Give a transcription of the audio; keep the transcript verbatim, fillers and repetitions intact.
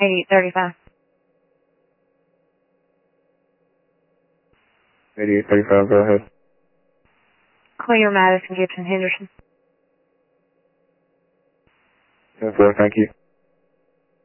eighty-eight thirty-five. eighty-eight thirty-five, go ahead. Clear Madison, Gibson, Henderson. ten four, thank you.